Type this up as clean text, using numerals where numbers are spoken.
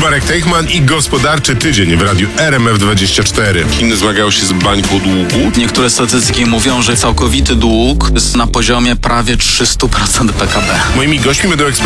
Marek Teichman i Gospodarczy Tydzień w radiu RMF24. Chiny zmagają się z bańką długu. Niektóre statystyki mówią, że całkowity dług jest na poziomie prawie 300% PKB. Moimi gośćmi będą eksperci